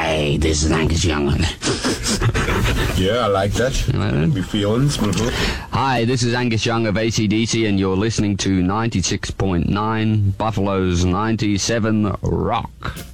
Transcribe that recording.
Hi, this is Angus Young. Yeah, I like that. You like that? Me feelings. Hi, this is Angus Young of AC/DC, and you're listening to 96.9 Buffalo's 97 Rock.